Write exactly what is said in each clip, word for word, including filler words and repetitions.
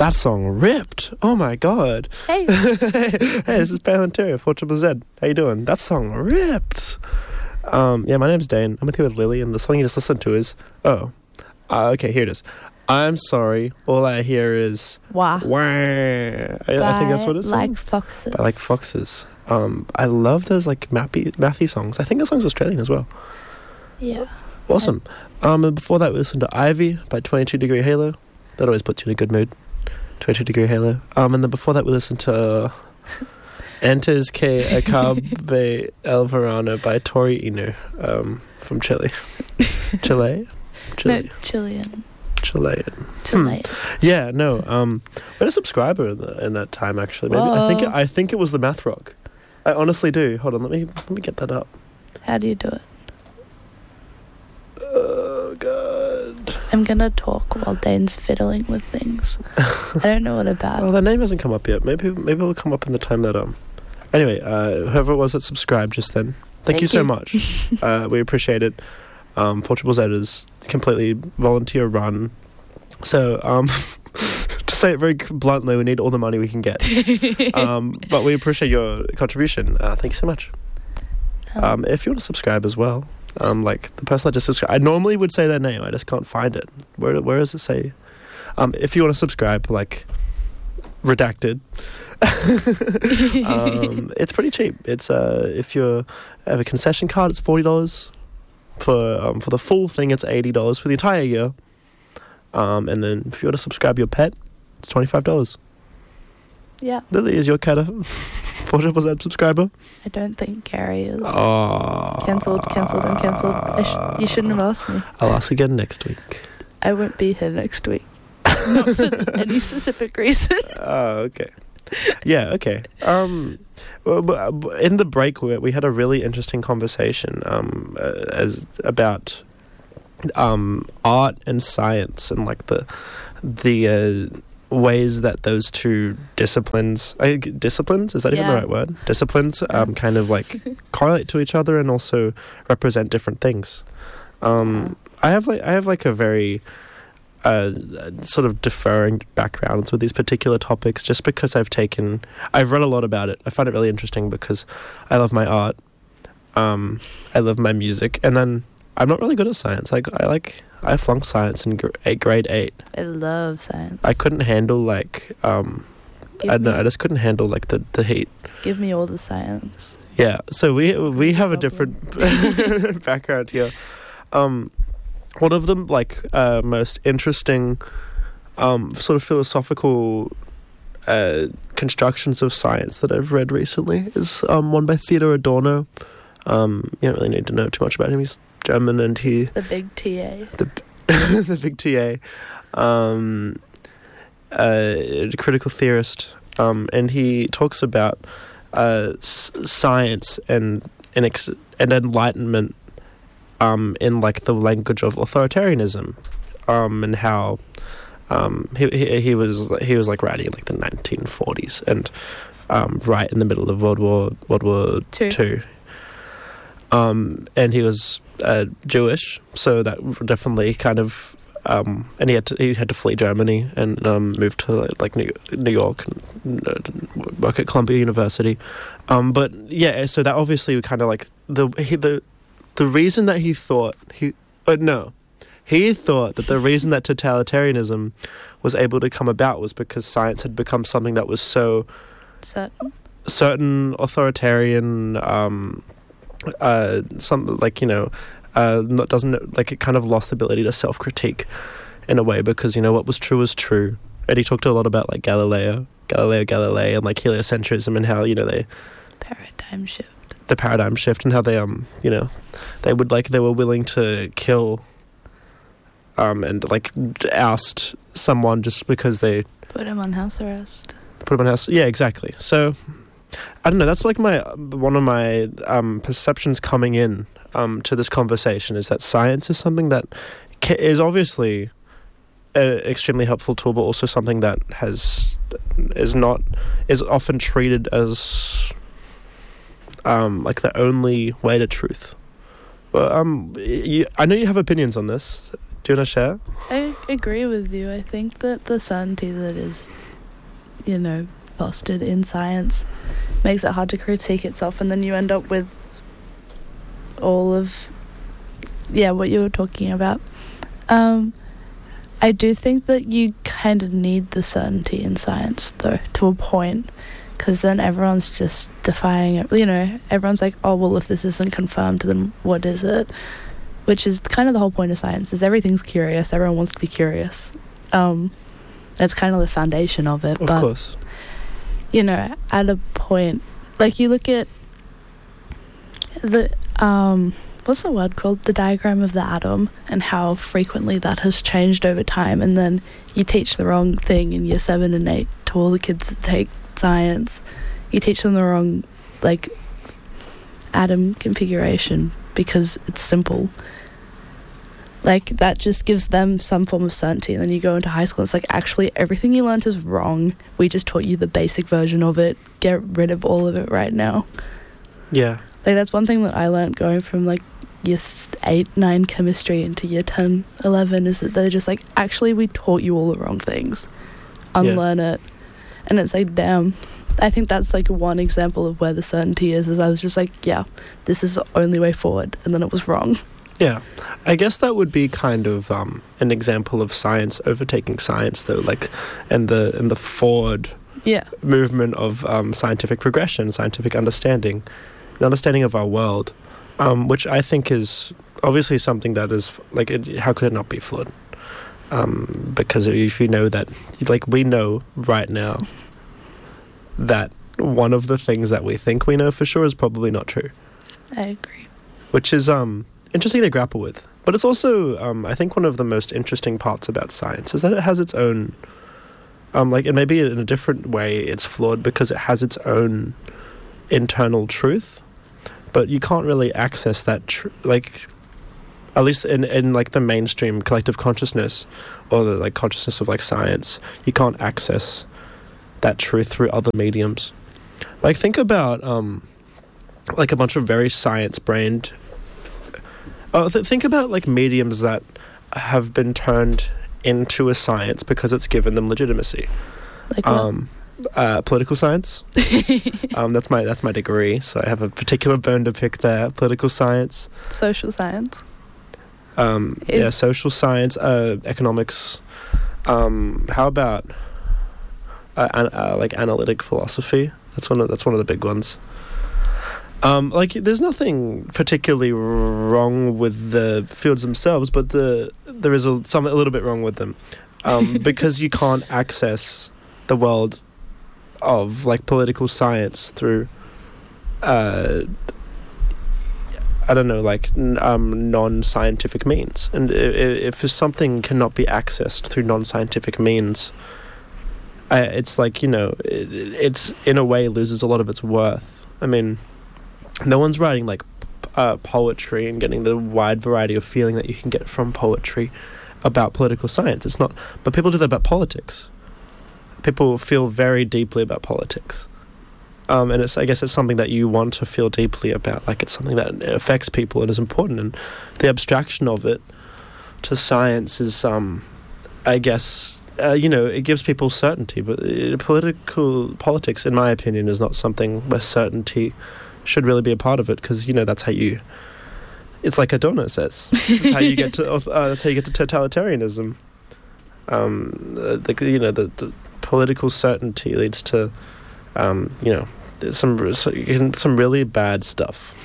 That song ripped. Oh my god. Hey. Hey, this is Palin Terry, four triple Z. How you doing? That song ripped. Um, yeah, my name's Dane. I'm with you with Lily, and the song you just listened to is, oh, uh, okay, here it is. I'm sorry. All I hear is Wah. wah. I, I think that's what it's like foxes. By like foxes. Um, I love those like mappy, mathy songs. I think the song's Australian as well. Yeah. Awesome. Um, and before that, we listened to Ivy by twenty-two Degree Halo. That always puts you in a good mood. twenty-two Degree Halo. Um, and then before that, we listened to uh, Antes que Acabe El Verano by Tori Inu um, from Chile. Chile? Chile. No, Chilean. Chilean. Chilean. Hmm. Yeah, no. Um, we had a subscriber in, the, in that time, actually. Maybe I think it, I think it was the Math Rock. I honestly do. Hold on, let me let me get that up. How do you do it? Oh god. I'm gonna talk while Dane's fiddling with things. I don't know what about. Well, their name hasn't come up yet. Maybe maybe it'll come up in the time that um. Anyway, uh, whoever it was that subscribed just then, thank, Thank you so you. much. uh, we appreciate it. Um, Portugal's Ed is completely volunteer run, so um, to say it very bluntly, we need all the money we can get. um, but we appreciate your contribution. Uh, thank you so much. Um, if you want to subscribe as well, um, like the person that just subscribed, I normally would say their name. I just can't find it. Where where does it say? Um, if you want to subscribe, like redacted. um, it's pretty cheap. It's uh, if you have a concession card, it's forty dollars. For um, for the full thing, it's eighty dollars for the entire year. Um, and then if you want to subscribe your pet, it's twenty five dollars. Yeah. Lily, is your cat a four triple Z subscriber? I don't think Gary is. Oh. Cancelled, cancelled, and cancelled. I sh- you shouldn't have asked me. I'll ask again next week. I won't be here next week. Not for any specific reason. Oh, okay. Yeah, okay. Um, well, in the break, we we had a really interesting conversation um, uh, as about um, art and science and like the the uh, ways that those two disciplines uh, disciplines is that even Yeah. the right word? Disciplines um, kind of like correlate to each other and also represent different things. Um, I have like I have like a very Uh, sort of deferring backgrounds with these particular topics just because I've taken I've read a lot about it. I find it really interesting because I love my art, um, I love my music, and then I'm not really good at science. I, I like I flunked science in gr- eight, grade eight. I love science. I couldn't handle like um, Give I don't know me- I just couldn't handle like the, the heat. Give me all the science. Yeah, so we we have a Problem. different background here. Um, one of the like uh, most interesting um, sort of philosophical uh, constructions of science that I've read recently is um, one by Theodor Adorno. Um, you don't really need to know too much about him. He's German, and he The big T A. the the big T A, um, uh, a critical theorist, um, and he talks about uh, s- science and and, ex- and enlightenment. Um, in like the language of authoritarianism, um, and how um, he, he he was he was like writing in like the nineteen forties and um, right in the middle of World War World War Two. Two. Um, and he was uh, Jewish, so that definitely kind of um, and he had to he had to flee Germany and um, move to like, like New, New York and uh, work at Columbia University. Um, but yeah, so that obviously kind of like the he, the. The reason that he thought he, uh, no, he thought that the reason that totalitarianism was able to come about was because science had become something that was so Certain. certain, authoritarian, um, uh, some like you know, uh, not doesn't like it kind of lost the ability to self-critique in a way because you know what was true was true. And he talked a lot about like Galileo, Galileo Galilei, and like heliocentrism and how you know they Paradigm shift. the paradigm shift and how they um you know they would like they were willing to kill um and like oust someone just because they Put him on house arrest. put them in house. Yeah, exactly. So I don't know, that's like my one of my um perceptions coming in um to this conversation is that science is something that ca- is obviously an extremely helpful tool, but also something that has is not is often treated as Um, like the only way to truth. Well, um, you, I know you have opinions on this. Do you want to share? I agree with you. I think that the certainty that is, you know, fostered in science makes it hard to critique itself, and then you end up with all of, yeah, what you were talking about. Um, I do think that you kind of need the certainty in science, though, to a point, because then everyone's just defying it. You know, everyone's like, oh, well, if this isn't confirmed, then what is it? Which is kind of the whole point of science, is everything's curious. Everyone wants to be curious. Um, that's kind of the foundation of it. Of but, course. you know, at a point, like you look at the, um, what's the word called? The diagram of the atom, and how frequently that has changed over time. And then you teach the wrong thing in year seven and eight to all the kids that take science. You teach them the wrong, like, atom configuration because it's simple. Like, that just gives them some form of certainty. And then you go into high school, and it's like, actually, everything you learnt is wrong. We just taught you the basic version of it. Get rid of all of it right now. Yeah. Like, that's one thing that I learnt going from, like, year eight, nine chemistry into year ten, eleven, is that they're just like, actually, we taught you all the wrong things. Unlearn yeah. it. And it's like, damn. I think that's, like, one example of where the certainty is, is I was just like, yeah, this is the only way forward. And then it was wrong. Yeah, I guess that would be kind of um, an example of science overtaking science, though, like, and the and the forward yeah. movement of um, scientific progression, scientific understanding, an understanding of our world, um, which I think is obviously something that is, like, it, how could it not be flawed? Um, because if you know that, like, we know right now that one of the things that we think we know for sure is probably not true. I agree. Which is um. interesting to grapple with. But it's also, um, I think, one of the most interesting parts about science is that it has its own, um, like, and maybe in a different way it's flawed because it has its own internal truth, but you can't really access that, tr- like, at least in, in, like, the mainstream collective consciousness, or the, like, consciousness of, like, science, you can't access that truth through other mediums. Like, think about, um, like, a bunch of very science-brained Oh, th- think about, like, mediums that have been turned into a science because it's given them legitimacy. Like um, uh, political science. um, that's my that's my degree, so I have a particular bone to pick there. Political science. Social science. Um, yeah, social science, uh, economics. Um, how about uh, an- uh, like analytic philosophy? That's one of that's one of the big ones. Um, like, there's nothing particularly wrong with the fields themselves, but the there is a, some, a little bit wrong with them, um, because you can't access the world of, like, political science through, uh, I don't know, like, n- um, non-scientific means. And if, if something cannot be accessed through non-scientific means, I, it's like, you know, it, it's, in a way, loses a lot of its worth. I mean, no one's writing, like, uh, poetry and getting the wide variety of feeling that you can get from poetry about political science. It's not, but people do that about politics. People feel very deeply about politics, um, and it's, I guess, it's something that you want to feel deeply about. Like, it's something that affects people and is important. And the abstraction of it to science is, um, I guess, uh, you know, it gives people certainty. But uh, political politics, in my opinion, is not something where certainty should really be a part of it, because, you know, that's how you, it's like Adorno says, that's how you get to uh, that's how you get to totalitarianism. Um, uh, the, you know, the, the political certainty leads to, um, you know, some some really bad stuff.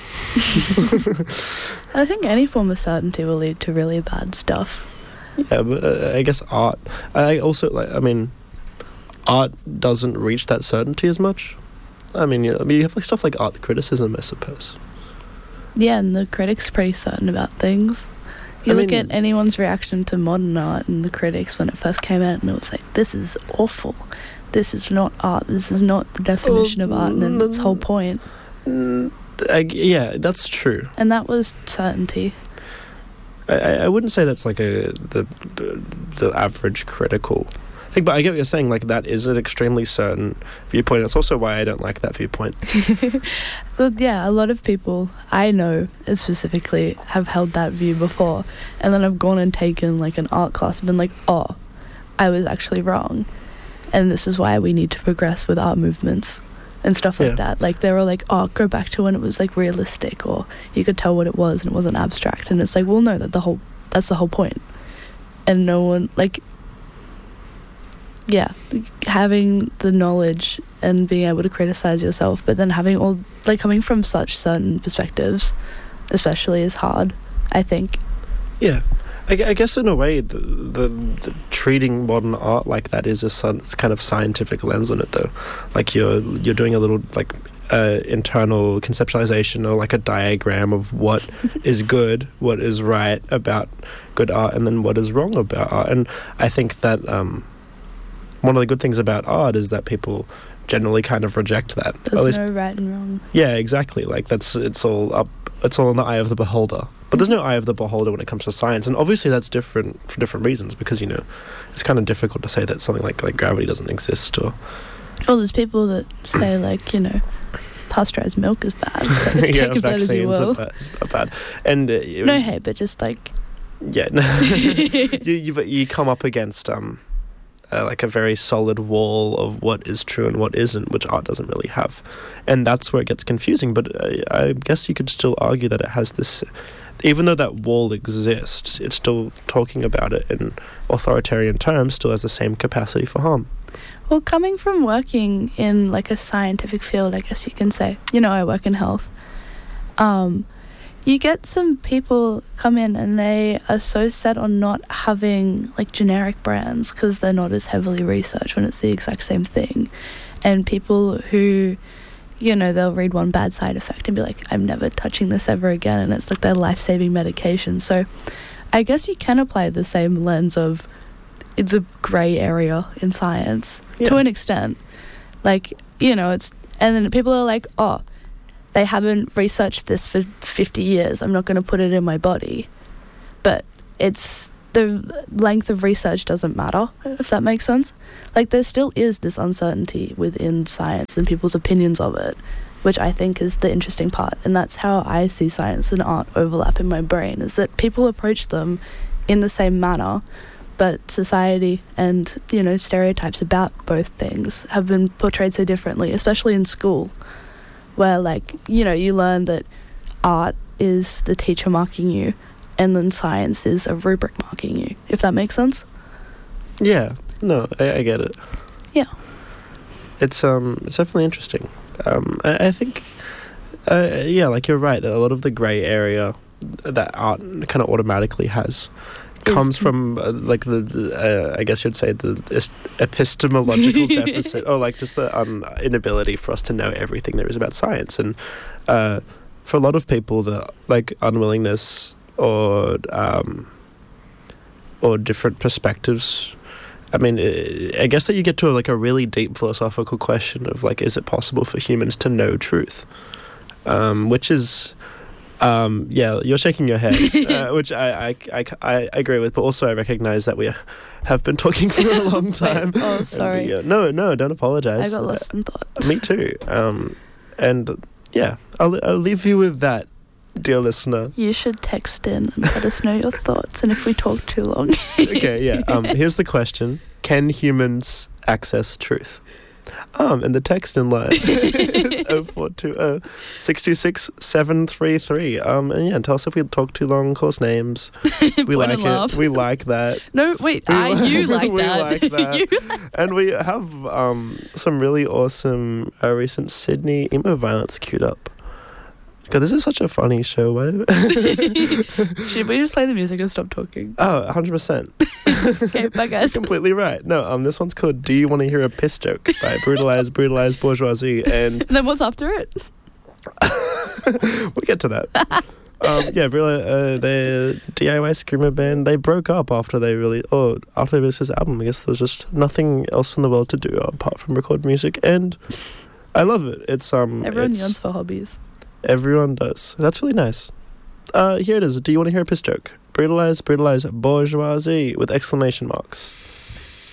I think any form of certainty will lead to really bad stuff. Yeah, but uh, I guess art. I also, like, I mean, art doesn't reach that certainty as much. I mean, you, I mean, you have, like, stuff like art criticism, I suppose. Yeah, and the critics are pretty certain about things. You I look mean, at anyone's reaction to modern art and the critics when it first came out, and it was like, this is awful. This is not art. This is not the definition of art, and its whole point. I, yeah, that's true. And that was certainty. I, I wouldn't say that's, like, a the the average critical I think, but I get what you're saying. Like, that is an extremely certain viewpoint. It's also why I don't like that viewpoint. But yeah, a lot of people I know specifically have held that view before, and then I've gone and taken like an art class and been like, oh, I was actually wrong, and this is why we need to progress with art movements and stuff like Yeah. that. Like, they were like, oh, go back to when it was like realistic, or you could tell what it was and it wasn't abstract. And it's like, well, no, that the whole that's the whole point. And no one, like, yeah, having the knowledge and being able to criticize yourself, but then having all, like, coming from such certain perspectives especially is hard, I think. Yeah. I, gu- I guess in a way, the, the, the treating modern art like that is a son- kind of scientific lens on it, though. Like, you're you're doing a little, like, uh, internal conceptualization, or like a diagram of what is good, what is right about good art, and then what is wrong about art. And I think that um, one of the good things about art is that people generally kind of reject that. At There's least, no right and wrong. yeah, exactly. Like, that's it's all up. It's all in the eye of the beholder. But there's no eye of the beholder when it comes to science, and obviously that's different for different reasons, because, you know, it's kind of difficult to say that something like like gravity doesn't exist, or Well, there's people that say, like, you know, pasteurized milk is bad, so take yeah, it bad as you vaccines will. are bad, are bad. And uh, you- No hate, but just like, yeah, you you you come up against um uh, like a very solid wall of what is true and what isn't, which art doesn't really have, and that's where it gets confusing. But uh, I guess you could still argue that it has this. Even though that wall exists, it's still talking about it in authoritarian terms, still has the same capacity for harm. well, coming from working in like a scientific field, I guess you can say, you know, I work in health. Um, you get some people come in and they are so set on not having like generic brands because they're not as heavily researched when it's the exact same thing. And people who, you know, they'll read one bad side effect and be like, I'm never touching this ever again. And it's like their life-saving medication. So I guess you can apply the same lens of the grey area in science to Yeah. an extent. Like, you know, it's, and then people are like, oh, they haven't researched this for fifty years. I'm not going to put it in my body. But it's, the length of research doesn't matter, if that makes sense. Like, there still is this uncertainty within science and people's opinions of it, which I think is the interesting part. And that's how I see science and art overlap in my brain, is that people approach them in the same manner, but society and, you know, stereotypes about both things have been portrayed so differently, especially in school, where, like, you know, you learn that art is the teacher marking you, and then science is a rubric marking you, if that makes sense. Yeah, no, I, I get it. Yeah. It's um, it's definitely interesting. Um, I, I think, uh, yeah, like you're right that a lot of the grey area that art kind of automatically has comes from uh, like the, the uh, I guess you'd say the est- epistemological deficit, or like just the um, inability for us to know everything there is about science, and uh, for a lot of people, the like unwillingness or um, or different perspectives. I mean, I guess that you get to a, like a really deep philosophical question of like, is it possible for humans to know truth? Um, which is, um, yeah, you're shaking your head, uh, which I, I, I, I agree with, but also I recognize that we have been talking for a long time. Wait, oh, sorry. We, uh, no, no, don't apologize. I got lost in thought. Uh, me too. Um, and yeah, I'll, I'll leave you with that, dear listener. You should text in and let us know your thoughts, and if we talk too long. Okay, yeah. Um, here's the question. Can humans access truth? Um, and the text in line is oh four two oh, six two six, seven three three. Um, and yeah, tell us if we talk too long, course names. We Point like and it. laugh. We like that. No, wait, We I, li- you like we that. like that. You- And we have um, some really awesome uh, recent Sydney emo violence queued up. God, this is such a funny show. Why do Should we just play the music and stop talking? Oh, one hundred percent. Okay, bye guys. Completely right. No, um, this one's called Do You Want to Hear a Piss Joke by Brutalized, Brutalized Bourgeoisie. And And then what's after it? we'll get to that. um, yeah, really, uh, the D I Y Screamer band, they broke up after they really, or after they released this album. I guess there was just nothing else in the world to do apart from record music. And I love it. It's um, Everyone it's, yearns for hobbies. Everyone does. That's really nice. Uh, here it is. Do you want to hear a piss joke? Brutalized, brutalized bourgeoisie with exclamation marks.